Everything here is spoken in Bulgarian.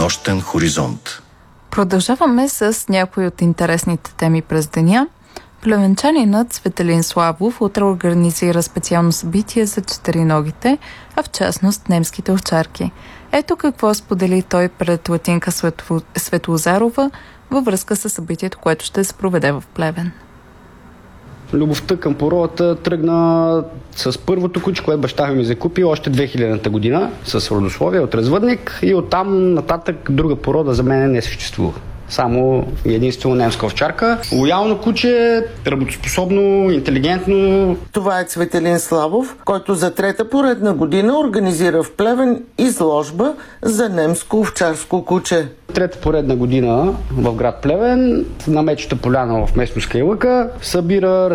Нощен хоризонт. Продължаваме с някои от интересните теми през деня. Плевенчанинът Цветелин Славов утре организира специално събитие за четириногите, а в частност немските овчарки. Ето какво сподели той пред Латинка Светлозарова във връзка с събитието, което ще се проведе в Плевен. Любовта към породата тръгна с първото куче, което баща ми закупи още 2000-та година с родословие от развъдник, и оттам нататък друга порода за мен не съществува. Само единствено немска овчарка. Лоялно куче, работоспособно, интелигентно. Това е Цветелин Славов, който за трета поредна година организира в Плевен изложба за немско овчарско куче. Трета поредна година в град Плевен, на Мечета поляна в местност Кайлъка, събира